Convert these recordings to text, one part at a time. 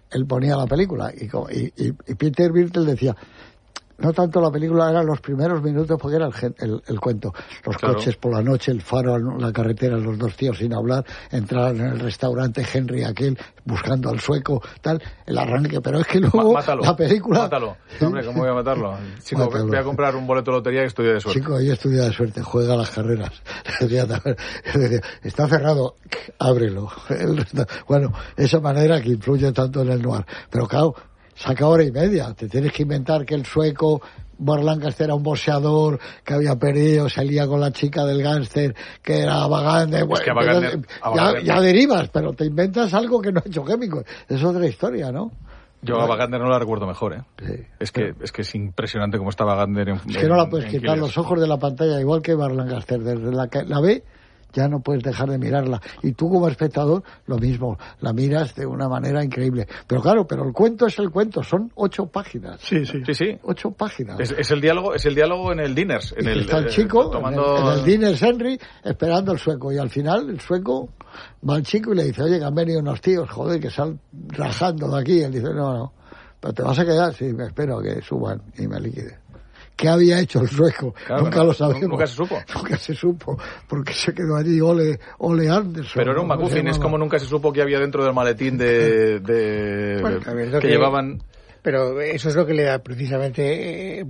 él ponía la película y Peter Birtel decía, no tanto la película, eran los primeros minutos porque era el cuento. Los coches por la noche, el faro, la carretera, los dos tíos sin hablar, entrar en el restaurante Henry aquel, buscando al sueco, tal, el arranque, pero es que luego la película... Mátalo. Hombre, ¿cómo voy a matarlo? Chico, voy a comprar un boleto de lotería y estudia de suerte. Chico, ahí estudia de suerte, juega las carreras. Está cerrado, ábrelo. Bueno, esa manera que influye tanto en el noir. Pero claro, saca hora y media. Te tienes que inventar que el sueco Burt Lancaster era un boxeador que había perdido, salía con la chica del gángster, que era Wagander. Bueno, ya derivas, pero te inventas algo que no ha hecho Químico. Es otra historia, ¿no? Yo a Wagander no la recuerdo mejor, ¿eh? Sí, es que es impresionante cómo está Wagander en... Es que no la puedes quitar los ojos de la pantalla, igual que Burt Lancaster. Desde la ve, ya no puedes dejar de mirarla. Y tú como espectador, lo mismo, la miras de una manera increíble. Pero claro, el cuento es el cuento, son 8 páginas. Sí. 8 páginas. Es el diálogo en el Diners. Está el chico en el Diners Henry esperando al sueco. Y al final el sueco va al chico y le dice, oye, que han venido unos tíos, joder, que salen rajando de aquí. Y él dice, no, pero te vas a quedar. Sí, me espero a que suban y me liquiden. ¿Qué había hecho el sueco? Claro, nunca lo sabemos. Nunca se supo. Nunca se supo, porque se quedó allí Ole Anderson. Pero era un MacGuffin, es como nunca se supo qué había dentro del maletín que llevaban... Pero eso es lo que le da precisamente...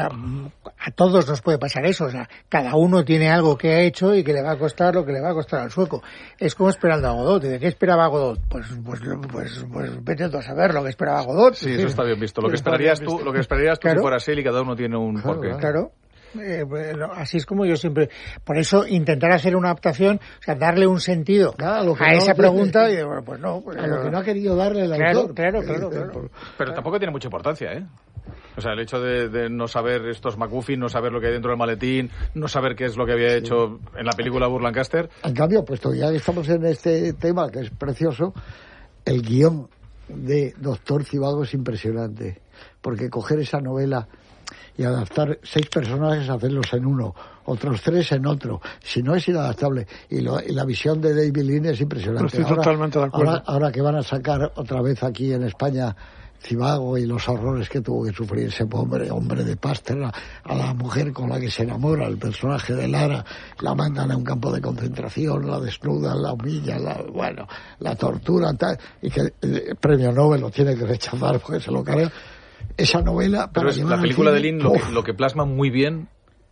a todos nos puede pasar eso. O sea, cada uno tiene algo que ha hecho y que le va a costar lo que le va a costar al sueco. Es como esperando a Godot. ¿De qué esperaba Godot? Pues vete tú a saber lo que esperaba Godot. Sí, eso está bien visto. Lo que esperarías tú si fueras él, y cada uno tiene un porqué. Claro. Así es como yo siempre... Por eso intentar hacer una adaptación, o sea, darle un sentido a esa pregunta, y bueno, pues no... a lo que no ha querido darle el autor. Claro. Pero tampoco tiene mucha importancia, ¿eh? O sea, el hecho de no saber estos MacGuffin, no saber lo que hay dentro del maletín, no saber qué es lo que había hecho en la película Burt Lancaster... En cambio, puesto ya que estamos en este tema, que es precioso, el guión de Doctor Zhivago es impresionante, porque coger esa novela y adaptar 6 personajes, hacerlos en uno, otros 3 en otro, si no es inadaptable. Y la visión de David Lean es impresionante. Estoy totalmente de acuerdo. Ahora que van a sacar otra vez aquí en España Zhivago y los horrores que tuvo que sufrir ese hombre de Pasteur, a la mujer con la que se enamora, el personaje de Lara, la mandan a un campo de concentración, la desnudan, la humillan, la torturan, tal, y que el premio Nobel lo tiene que rechazar porque se lo carga. Esa novela... Pero la película de Lean lo que plasma muy bien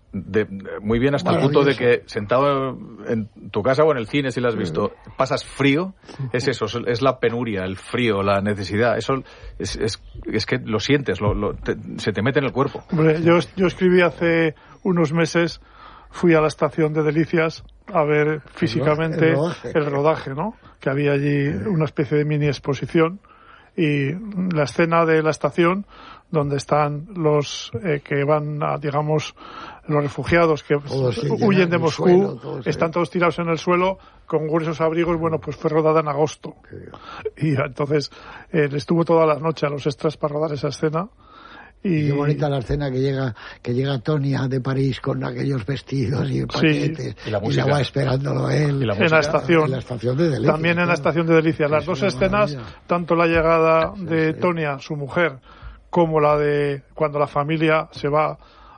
hasta el punto de que sentado en tu casa o en el cine, si lo has visto, pasas frío, es eso, es la penuria, el frío, la necesidad, eso es que lo sientes, se te mete en el cuerpo. Hombre, yo escribí hace unos meses, fui a la estación de Delicias a ver físicamente el rodaje, ¿no? Que había allí una especie de mini exposición, y la escena de la estación donde están los que van a, digamos, los refugiados que huyen de Moscú, están todos tirados en el suelo con gruesos abrigos. Bueno, pues fue rodada en agosto, y entonces estuvo toda la noche a los extras para rodar esa escena. Y qué bonita la escena que llega Tonia de París con aquellos vestidos y paquetes, y la va esperándolo él en la estación de Delicias. También en la estación de Delicias. Las dos escenas, tanto la llegada de Tonia, su mujer, como la de cuando la familia se va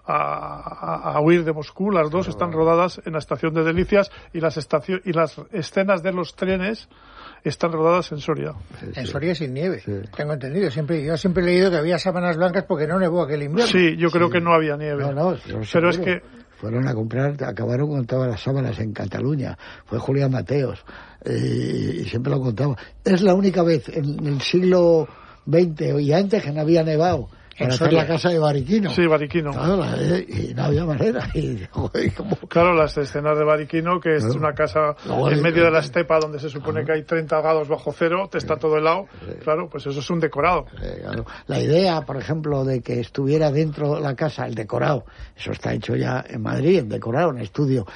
a huir de Moscú, las dos están rodadas en la estación de Delicias, y las escenas de los trenes están rodadas en Soria. En Soria sin nieve, tengo entendido. Yo siempre he leído que había sábanas blancas porque no nevó aquel invierno. Sí, yo creo que no había nieve. Pero es que fueron a comprar, acabaron con todas las sábanas en Cataluña. Fue Julián Mateos, y siempre lo contaba. Es la única vez en el siglo XX y antes que no había nevado. Para hacer la casa de Bariquino. Sí, Bariquino. Claro, y no había manera. Claro, las escenas de Bariquino, que es una casa en medio de la estepa donde se supone que hay 30 grados bajo cero, te está todo helado. Claro, pues eso es un decorado. Claro. La idea, por ejemplo, de que estuviera dentro de la casa el decorado, eso está hecho ya en Madrid, en decorado, en estudio.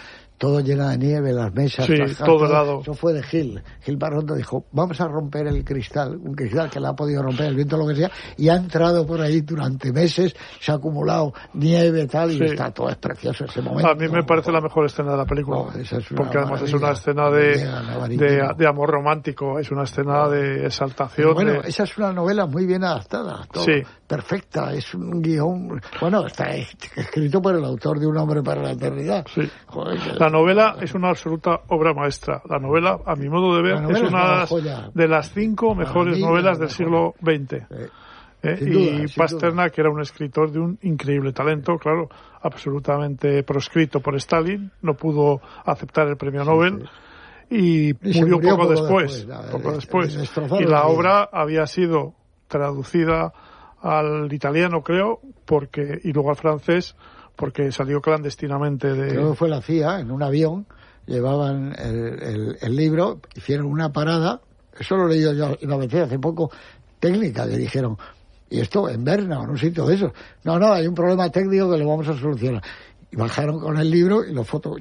todo lleno de nieve, las mesas, sí, todo helado. Eso fue de Gil Barrondo, dijo, vamos a romper el cristal, un cristal que le ha podido romper el viento, lo que sea, y ha entrado por ahí durante meses, se ha acumulado nieve, tal, y está todo, es precioso ese momento. A mí me parece la mejor escena de la película, porque además es una escena de amor romántico, es una escena de exaltación. Pero bueno, esa es una novela muy bien adaptada, todo, perfecta, es un guión, bueno, está escrito por el autor de Un hombre para la eternidad. Sí. Joder, la novela es una absoluta obra maestra. La novela, a mi modo de ver, es una de las 5 mejores novelas del siglo XX. Y Pasternak, que era un escritor de un increíble talento, claro, absolutamente proscrito por Stalin, no pudo aceptar el premio Nobel y murió poco después. Y la obra había sido traducida al italiano, creo, y luego al francés, porque salió clandestinamente Creo que fue la CIA, en un avión, llevaban el libro, hicieron una parada, eso lo he leído yo una vez hace poco, técnica, que dijeron, y esto en Berna o en un sitio de esos, no, hay un problema técnico que lo vamos a solucionar. Y bajaron con el libro y los fotos,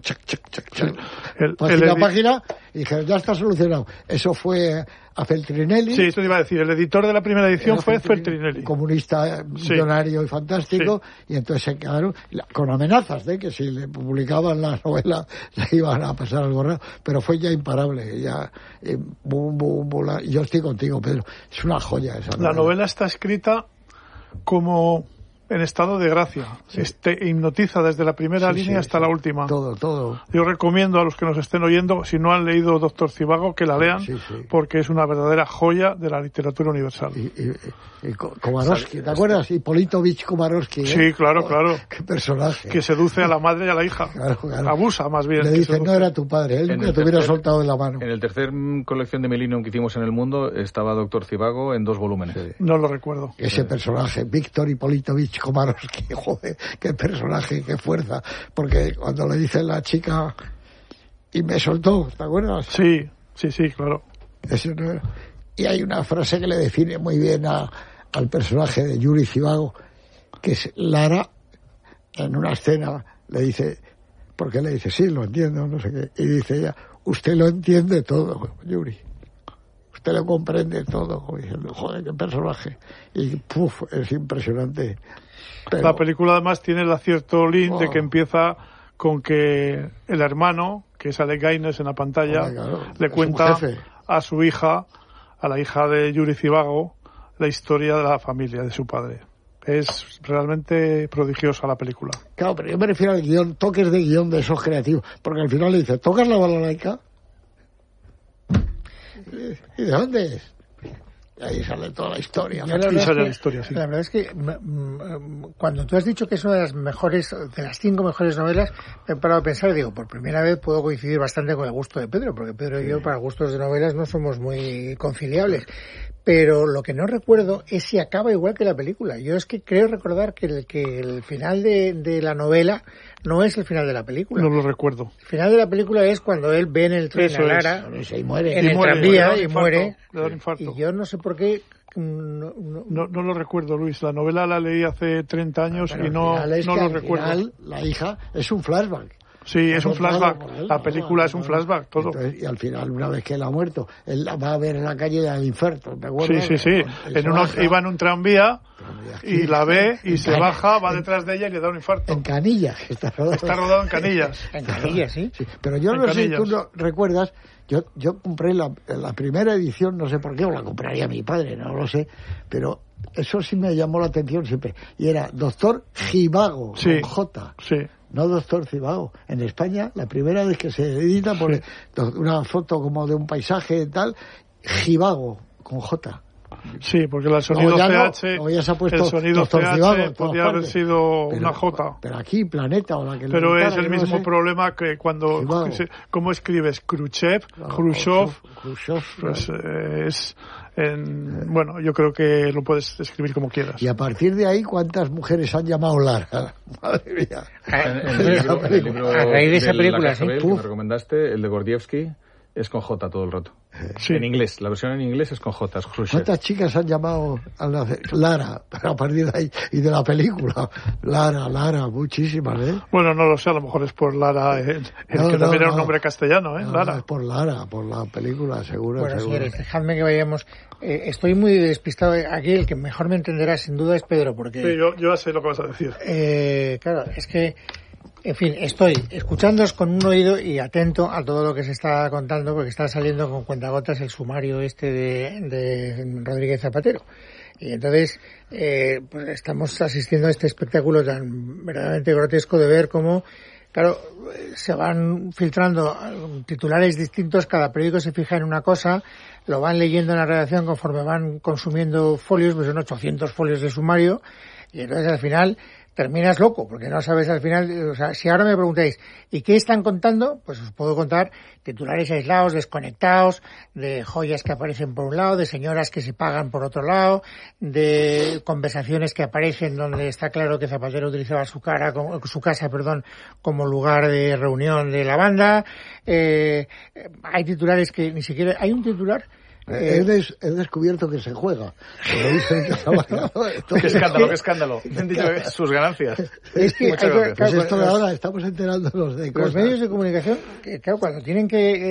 página, y dijeron, ya está solucionado. Eso fue a Feltrinelli. Sí, eso te iba a decir. El editor de la primera edición fue Feltrinelli. Comunista millonario y fantástico. Sí. Y entonces se quedaron con amenazas de que si le publicaban la novela le iban a pasar algo raro. Pero fue ya imparable. Ya, yo estoy contigo, Pedro. Es una joya esa novela. La novela está escrita como en estado de gracia. Hipnotiza desde la primera línea hasta la última. Todo. Yo recomiendo a los que nos estén oyendo, si no han leído Doctor Zhivago, que la lean, porque es una verdadera joya de la literatura universal. Y Komarovsky, ¿te acuerdas? Hippolytovich Komarovsky. Sí, claro. Qué personaje. Que seduce a la madre y a la hija. Claro. Abusa, más bien. Le dice, no era tu padre, él nunca te hubiera soltado de la mano. En el tercer colección de Millennium que hicimos en El Mundo estaba Doctor Zhivago en 2 volúmenes. Sí. No lo recuerdo. Ese personaje, Víctor Hippolytovich Komarovsky, joder, qué personaje, qué fuerza. Porque cuando le dice la chica, y me soltó, ¿te acuerdas? Sí, claro. Eso no era. Y hay una frase que le define muy bien al personaje de Yuri Zhivago, que es Lara, en una escena, le dice, porque le dice, sí, lo entiendo, no sé qué, y dice ella, usted lo entiende todo, Yuri. Usted lo comprende todo, diciendo, joder, qué personaje. Y es impresionante. Pero la película además tiene el acierto Lynn de que empieza con que el hermano, que sale Gaines en la pantalla, le cuenta a su hija, a la hija de Yuri Zhivago, la historia de la familia, de su padre. Es realmente prodigiosa la película. Claro, pero yo me refiero al guión, toques de guión de esos creativos, porque al final le dice, ¿tocas la balalaika? ¿Y de dónde es? Y ahí sale toda la historia. La verdad es que cuando tú has dicho que es una de las mejores, de las 5 mejores novelas, me he parado a pensar y digo, por primera vez puedo coincidir bastante con el gusto de Pedro, porque Pedro y yo para gustos de novelas no somos muy conciliables. Pero lo que no recuerdo es si acaba igual que la película. Yo es que creo recordar que el final de la novela no es el final de la película. No lo recuerdo. El final de la película es cuando él ve en el tren a Lara y muere. En el tranvía y muere. Le da un infarto. Y yo no sé por qué. No lo recuerdo, Luis. La novela la leí hace 30 años y no lo recuerdo. Final, la hija es un flashback. Sí, es un flashback. La película es un flashback, todo. Entonces, y al final, una vez que él ha muerto, él la va a ver en la calle del infarto, ¿te acuerdas? Sí. Iba en un tranvía y la ve y se baja, va detrás de ella y le da un infarto. En Canillas. Está rodado en Canillas. En Canillas, sí. Pero yo no sé si tú lo recuerdas, yo compré la primera edición, no sé por qué, o la compraría mi padre, no lo sé, pero eso sí me llamó la atención siempre. Y era Doctor Zhivago, con J. Sí. No Doctor Zhivago. En España, la primera vez que se edita, pone una foto como de un paisaje y tal, Zhivago, con J. Sí, porque el sonido CH, ya se ha puesto el sonido CH podría haber sido una J. Pero aquí, Planeta o la que... Pero es el mismo problema que cuando... ¿Cómo escribes? Khrushchev, pues bueno, yo creo que lo puedes escribir como quieras. Y a partir de ahí, ¿cuántas mujeres han llamado Lara? Madre mía. El libro a raíz de esa película, que me recomendaste, el de Gordievsky, es con J todo el rato. Sí. En inglés, la versión en inglés es con J, es Khrushchev. ¿Cuántas chicas han llamado al nacer? Lara, pero a partir de ahí, y de la película? Lara, muchísimas, ¿eh? Bueno, no lo sé, a lo mejor es por Lara, que también era un nombre castellano, ¿eh? Lara. Es por Lara, por la película, seguro. Bueno, seguro. señores, dejadme que vayamos. Estoy muy despistado. Aquí el que mejor me entenderá sin duda es Pedro, porque... Sí, yo ya sé lo que vas a decir. Claro, es que... En fin, estoy escuchándoos con un oído y atento a todo lo que se está contando, porque está saliendo con cuentagotas el sumario de Rodríguez Zapatero. Y entonces, pues estamos asistiendo a este espectáculo tan verdaderamente grotesco de ver cómo, claro, se van filtrando titulares distintos, cada periódico se fija en una cosa, lo van leyendo en la redacción conforme van consumiendo folios, pues son 800 folios de sumario, y entonces al final terminas loco, porque no sabes al final, o sea, si ahora me preguntáis, ¿y qué están contando? Pues os puedo contar titulares aislados, desconectados, de joyas que aparecen por un lado, de señoras que se pagan por otro lado, de conversaciones que aparecen donde está claro que Zapatero utilizaba su casa, como lugar de reunión de la banda. Hay titulares que ni siquiera, hay un titular. He descubierto que se juega. Qué escándalo. Han dicho sus ganancias. Es que pues esto de ahora estamos enterándonos de cosas. Los medios de comunicación, claro, cuando tienen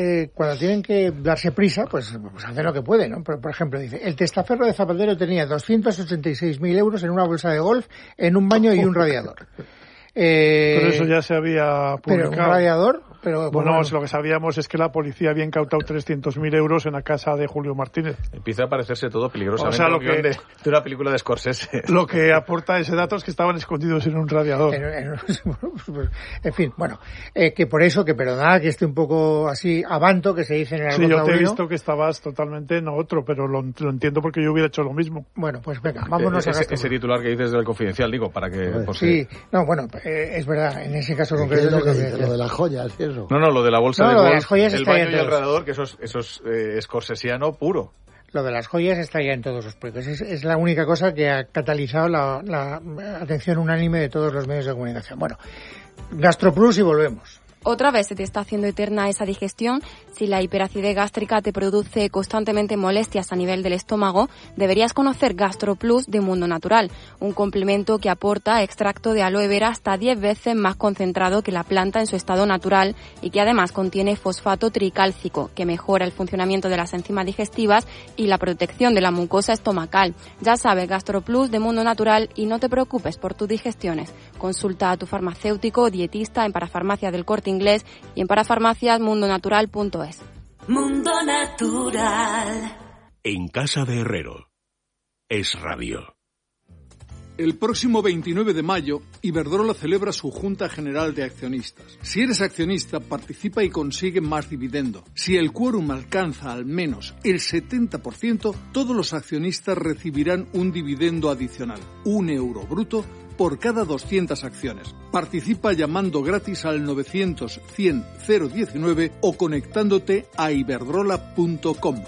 que darse prisa, pues hacen lo que pueden, ¿no? Por ejemplo, dice, el testaferro de Zapatero tenía 286.000 euros en una bolsa de golf, en un baño y un radiador. Pero eso ya se había publicado. Pero un radiador... Bueno, lo que sabíamos es que la policía había incautado 300.000 euros en la casa de Julio Martínez. Empieza a parecerse todo peligrosamente de una película de Scorsese. Lo que aporta ese dato es que estaban escondidos en un radiador. En fin, bueno, que por eso, pero nada, que esté un poco así, avanto, que se dice en el argot Sí, yo te taurino. he visto que estabas totalmente en otro, pero lo entiendo porque yo hubiera hecho lo mismo. Bueno, pues venga, vámonos a ese titular que dices del Confidencial, digo, para que... Sí, no, bueno, es verdad, en ese caso concreto... Lo de las joyas y eso. No, lo de la bolsa de golf, golf, las joyas el baño y el radiador, que eso es scorsesiano puro. Lo de las joyas está ya en todos los proyectos. Es la única cosa que ha catalizado la atención unánime de todos los medios de comunicación. Bueno, GastroPlus y volvemos. Otra vez se te está haciendo eterna esa digestión. Si la hiperacidez gástrica te produce constantemente molestias a nivel del estómago, deberías conocer GastroPlus de Mundo Natural, un complemento que aporta extracto de aloe vera hasta 10 veces más concentrado que la planta en su estado natural y que además contiene fosfato tricálcico, que mejora el funcionamiento de las enzimas digestivas y la protección de la mucosa estomacal. Ya sabes, GastroPlus de Mundo Natural, y no te preocupes por tus digestiones. Consulta a tu farmacéutico o dietista en Parafarmacia del Corte Inglés y en parafarmaciasmundonatural.es. Mundo Natural. En casa de Herrero. Es Radio. El próximo 29 de mayo, Iberdrola celebra su Junta General de Accionistas. Si eres accionista, participa y consigue más dividendo. Si el quórum alcanza al menos el 70%, todos los accionistas recibirán un dividendo adicional, €1 bruto, por cada 200 acciones. Participa llamando gratis al 900-100-019 o conectándote a iberdrola.com.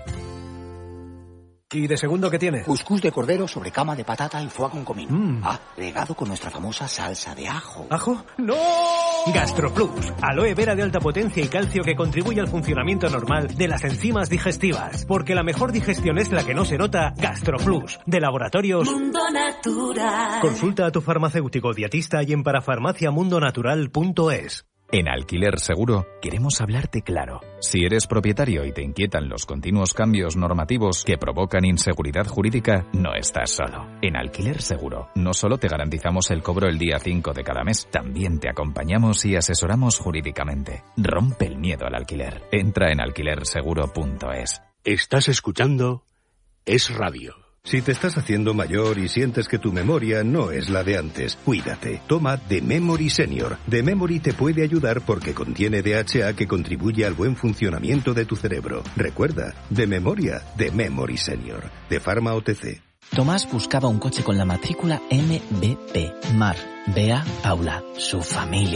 ¿Y de segundo qué tiene? Cuscús de cordero sobre cama de patata y foie con comino. Regado con nuestra famosa salsa de ajo. ¿Ajo? ¡No! GastroPlus, aloe vera de alta potencia y calcio que contribuye al funcionamiento normal de las enzimas digestivas. Porque la mejor digestión es la que no se nota. GastroPlus, de Laboratorios Mundo Natural. Consulta a tu farmacéutico dietista y en parafarmaciamundonatural.es. En Alquiler Seguro queremos hablarte claro. Si eres propietario y te inquietan los continuos cambios normativos que provocan inseguridad jurídica, no estás solo. En Alquiler Seguro no solo te garantizamos el cobro el día 5 de cada mes, también te acompañamos y asesoramos jurídicamente. Rompe el miedo al alquiler. Entra en alquilerseguro.es. Estás escuchando Es Radio. Si te estás haciendo mayor y sientes que tu memoria no es la de antes, cuídate. Toma The Memory Senior. The Memory te puede ayudar porque contiene DHA que contribuye al buen funcionamiento de tu cerebro. Recuerda, de memoria, The Memory Senior. De Pharma OTC. Tomás buscaba un coche con la matrícula MBP. Mar, Bea, Paula, su familia.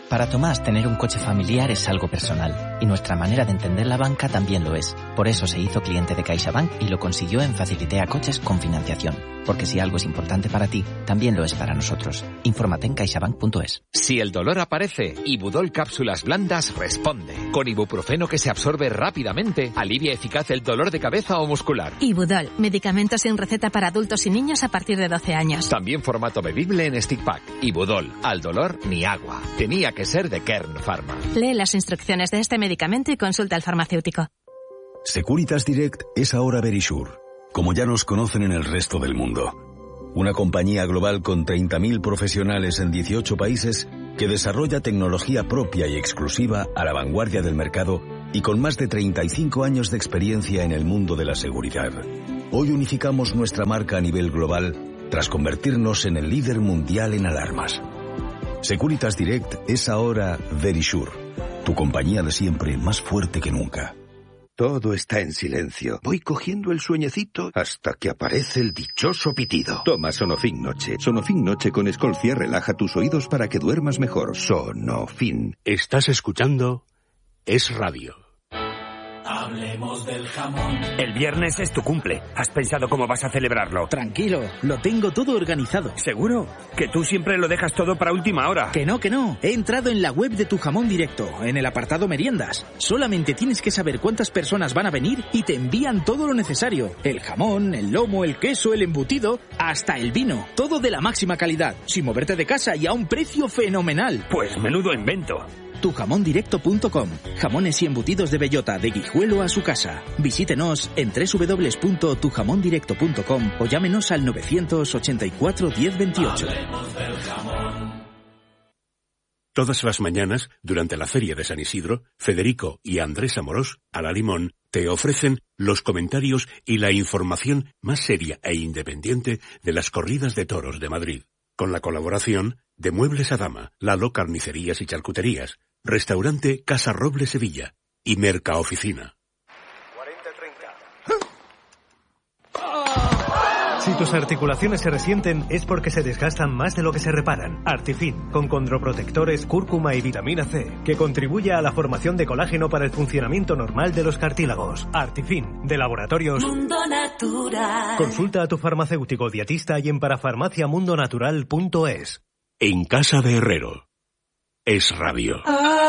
Para Tomás, tener un coche familiar es algo personal, y nuestra manera de entender la banca también lo es. Por eso se hizo cliente de CaixaBank y lo consiguió en Facilitea Coches con financiación. Porque si algo es importante para ti, también lo es para nosotros. Infórmate en caixabank.es. Si el dolor aparece, Ibudol Cápsulas Blandas responde. Con ibuprofeno que se absorbe rápidamente, alivia eficaz el dolor de cabeza o muscular. Ibudol, medicamento sin receta para adultos y niños a partir de 12 años. También formato bebible en stick pack. Ibudol, al dolor ni agua. Tenía que ser de Kern Pharma. Lee las instrucciones de este medicamento y consulta al farmacéutico. Securitas Direct es ahora Verisure, como ya nos conocen en el resto del mundo. Una compañía global con 30.000 profesionales en 18 países que desarrolla tecnología propia y exclusiva a la vanguardia del mercado y con más de 35 años de experiencia en el mundo de la seguridad. Hoy unificamos nuestra marca a nivel global tras convertirnos en el líder mundial en alarmas. Securitas Direct es ahora Verisure, tu compañía de siempre más fuerte que nunca. Todo está en silencio. Voy cogiendo el sueñecito hasta que aparece el dichoso pitido. Toma Sonofin Noche. Sonofin Noche con Escolcia relaja tus oídos para que duermas mejor. Sonofin. Estás escuchando Es Radio. Hablemos del jamón. El viernes es tu cumple. ¿Has pensado cómo vas a celebrarlo? Tranquilo, lo tengo todo organizado. ¿Seguro? Que tú siempre lo dejas todo para última hora. Que no. He entrado en la web de Tu Jamón Directo, en el apartado meriendas. Solamente tienes que saber cuántas personas van a venir y te envían todo lo necesario. El jamón, el lomo, el queso, el embutido, hasta el vino. Todo de la máxima calidad, sin moverte de casa y a un precio fenomenal. Pues menudo invento. Tujamondirecto.com. Jamones y embutidos de bellota, de Guijuelo a su casa. Visítenos en www.tujamondirecto.com o llámenos al 984 1028. Todas las mañanas, durante la Feria de San Isidro, Federico y Andrés Amorós, a la Limón, te ofrecen los comentarios y la información más seria e independiente de las corridas de toros de Madrid. Con la colaboración de Muebles a Dama, Lalo Carnicerías y Charcuterías, Restaurante Casa Roble Sevilla y Mercaoficina. Si tus articulaciones se resienten es porque se desgastan más de lo que se reparan. Artifin, con condroprotectores, cúrcuma y vitamina C, que contribuye a la formación de colágeno para el funcionamiento normal de los cartílagos. Artifin, de Laboratorios Mundo Natural. Consulta a tu farmacéutico dietista y en parafarmaciamundonatural.es. En Casa de Herrero. Es Radio.